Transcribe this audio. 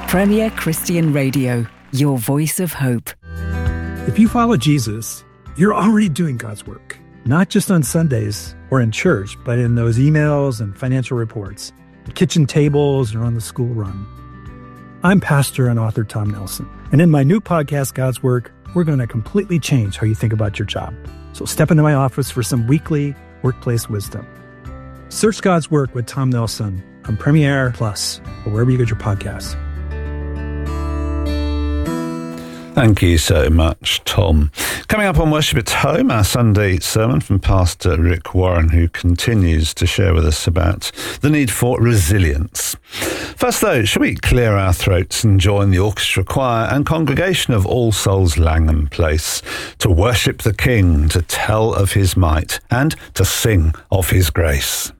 Premier Christian Radio, your voice of hope. If you follow Jesus, you're already doing God's work, not just on Sundays or in church, but in those emails and financial reports, at kitchen tables or on the school run. I'm pastor and author Tom Nelson, and in my new podcast, God's Work, we're going to completely change how you think about your job. So step into my office for some weekly workplace wisdom. Search God's Work with Tom Nelson on Premiere Plus or wherever you get your podcasts. Thank you so much, Tom. Coming up on Worship at Home, our Sunday sermon from Pastor Rick Warren, who continues to share with us about the need for resilience. First, though, shall we clear our throats and join the orchestra, choir and congregation of All Souls Langham Place to worship the King, to tell of his might and to sing of his grace.